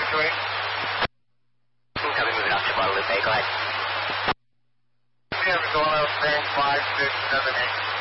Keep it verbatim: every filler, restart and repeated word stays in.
Joey. Copy, moving off to Guadalupe. Go ahead. We have going up range five, six, seven, eight.